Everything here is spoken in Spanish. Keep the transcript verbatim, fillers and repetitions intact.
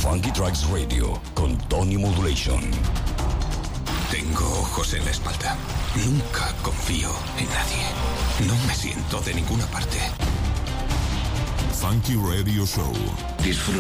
Funky Tracks Radio con Tony Modulation. Tengo ojos en la espalda. Nunca confío en nadie. No me siento de ninguna parte. Funky Radio Show. Disfruta.